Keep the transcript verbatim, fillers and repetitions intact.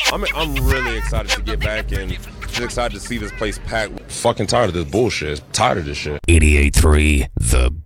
I'm I'm really excited to get back and just excited to see this place packed. Fucking tired of this bullshit. Tired of this shit. eighty-eight point three The